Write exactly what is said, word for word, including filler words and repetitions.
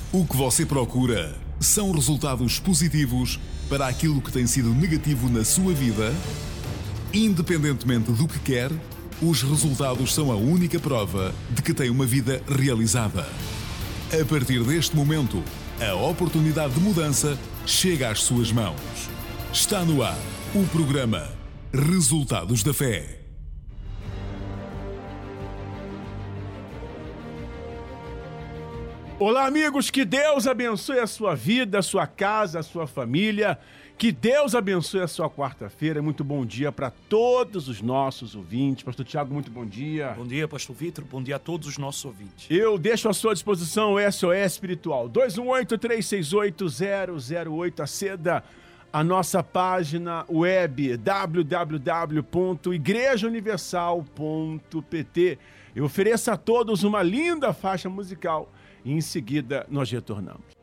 O que você procura são resultados positivos para aquilo que tem sido negativo na sua vida? Independentemente do que quer, os resultados são a única prova de que tem uma vida realizada. A partir deste momento, a oportunidade de mudança chega às suas mãos. Está no ar o programa Resultados da Fé. Olá, amigos, que Deus abençoe a sua vida, a sua casa, a sua família. Que Deus abençoe a sua quarta-feira. Muito bom dia para todos os nossos ouvintes. Pastor Tiago, muito bom dia. Bom dia, Pastor Vitor. Bom dia a todos os nossos ouvintes. Eu deixo à sua disposição o S O S Espiritual. dois um oito, três seis oito, zero zero oito. Aceda a nossa página web w w w ponto igreja universal ponto p t. Eu ofereço a todos uma linda faixa musical e em seguida nós retornamos.